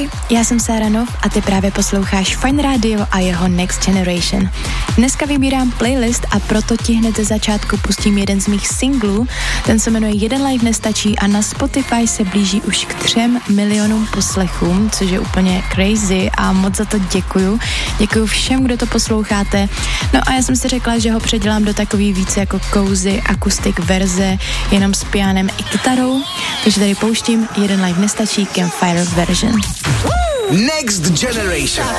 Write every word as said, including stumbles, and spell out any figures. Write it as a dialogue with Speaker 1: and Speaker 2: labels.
Speaker 1: Ahoj, já jsem Sára Nov a ty právě posloucháš Fajn Radio a jeho Next Generation. Dneska vybírám playlist a proto ti hned ze začátku pustím jeden z mých singlů. Ten se jmenuje Jeden live nestačí a na Spotify se blíží už k třem milionům poslechům, což je úplně crazy a moc za to děkuju. Děkuju všem, kdo to posloucháte. No a já jsem si řekla, že ho předělám do takový více jako cozy, akustik verze, jenom s pianem i kytarou. Takže tady pouštím Jeden live nestačí Campfire version.
Speaker 2: Next Generation.